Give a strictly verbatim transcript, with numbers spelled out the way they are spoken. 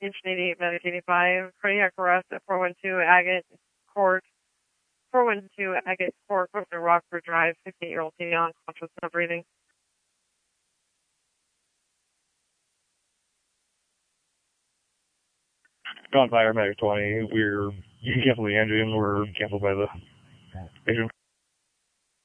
Engine eighty-eight, Medic eighty-five, cardiac arrest at four one two Agate Court, four one two Agate Court, Rockford Drive, fifty-eight-year-old female, unconscious, not breathing. Gone fire, Medic twenty. We're canceled the engine. We're canceled by the patient.